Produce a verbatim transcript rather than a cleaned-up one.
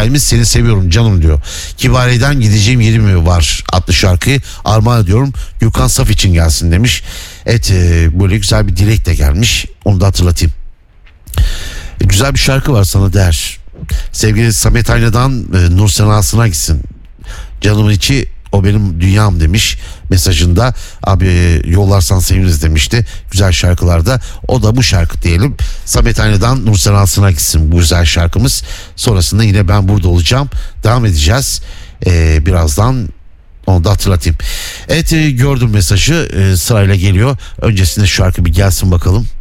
hikayemiz Seni Seviyorum Canım diyor. Kibariye'den Gideceğim Yerim Mi Var adlı şarkıyı armağan ediyorum. Gökhan Saf için gelsin demiş. Evet, e, böyle güzel bir dilek de gelmiş. Onu da hatırlatayım. E, güzel bir şarkı var Sana Değer. Sevgili Samet Ayna'dan e, Nur Senası'na gitsin. Canımın içi o benim dünyam demiş mesajında. Abi e, yollarsan seviniriz demişti. Güzel şarkılarda. O da bu şarkı diyelim. Samet Ayna'dan Nur Senası'na gitsin bu güzel şarkımız. Sonrasında yine ben burada olacağım. Devam edeceğiz. E, birazdan onu da hatırlatayım. Evet, e, gördüm mesajı, e, sırayla geliyor. Öncesinde şarkı bir gelsin bakalım.